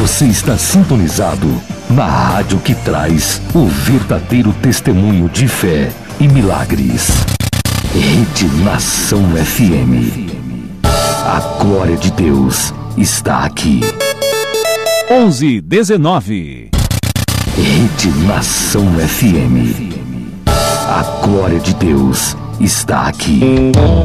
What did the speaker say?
Você está sintonizado na rádio que traz o verdadeiro testemunho de fé e milagres. Rede Nação FM. A glória de Deus está aqui. 11:19. Rede Nação FM. A glória de Deus está aqui.